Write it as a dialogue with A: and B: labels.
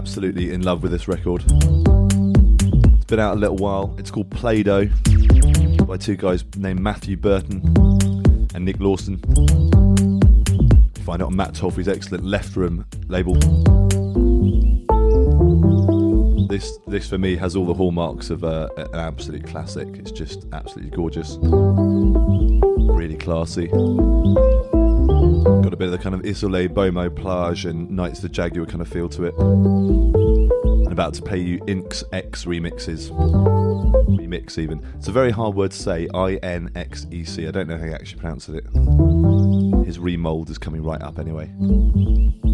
A: absolutely in love with this record. It's been out a little while. It's called Play-Doh by two guys named Matthew Burton and Nick Lawson. Find it on Matt Toffey's excellent Left Room label. This for me has all the hallmarks of an absolute classic. It's just absolutely gorgeous. Really classy. Got a bit of the kind of Isolé, Beaumont Plage and Knights of the Jaguar kind of feel to it. And about to play you Inx X remix even. It's a very hard word to say, INXEC. I don't know how he actually pronounces it. His remold is coming right up anyway.